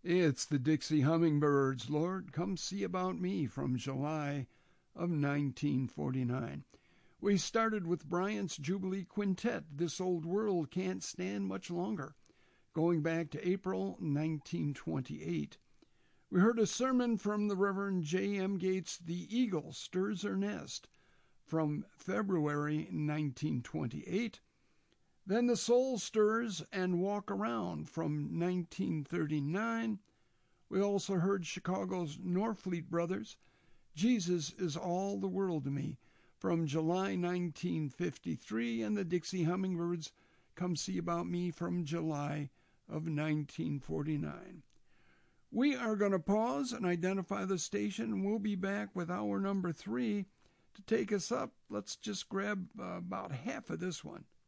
It's the Dixie Hummingbirds, Lord, Come See About Me, from July of 1949. We started with Bryant's Jubilee Quintet, This Old World Can't Stand Much Longer, going back to April 1928. We heard a sermon from the Reverend J.M. Gates, The Eagle Stirs Her Nest, from February 1928. Then The Soul Stirs and Walk Around from 1939. We also heard Chicago's Norfleet Brothers, Jesus is All the World to Me, from July 1953, and the Dixie Hummingbirds, Come See About Me, from July of 1949. We are going to pause and identify the station. We'll be back with hour number 3 to take us up. Let's just grab about half of this one.